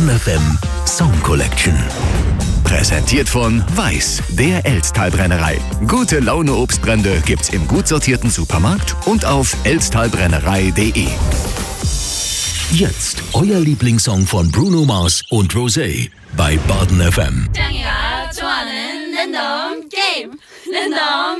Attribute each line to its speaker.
Speaker 1: Baden FM Song Collection. Präsentiert von Weiß, der Elsttalbrennerei. Gute Laune Obstbrände gibt's im gut sortierten Supermarkt und auf elsttalbrennerei.de. Jetzt euer Lieblingssong von Bruno Mars und Rosé bei Baden FM.
Speaker 2: 짱이가 좋아하는 랜덤 게임. 랜덤